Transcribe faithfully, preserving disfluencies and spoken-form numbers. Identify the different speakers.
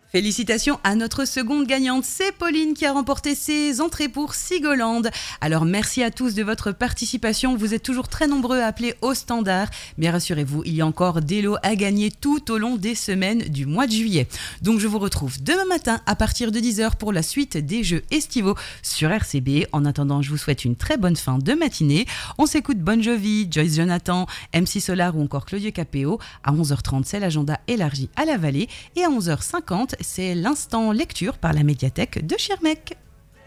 Speaker 1: Félicitations à notre seconde gagnante, c'est Pauline qui a remporté ses entrées pour Sigoland. Alors merci à tous de votre participation, vous êtes toujours très nombreux à appeler au standard, mais rassurez-vous, il y a encore des lots à gagner tout au long des semaines du mois de juillet. Donc je vous retrouve demain matin à partir de dix heures pour la suite des jeux estivaux sur R C B. En attendant, je vous souhaite une très bonne fin de matinée. On s'écoute Bon Jovi, Joyce Jonathan, M C Solar ou encore Claudio Capéo. À onze heures trente, c'est l'agenda élargi à la vallée et à onze heures cinquante, c'est l'instant lecture par la médiathèque de Schirmeck.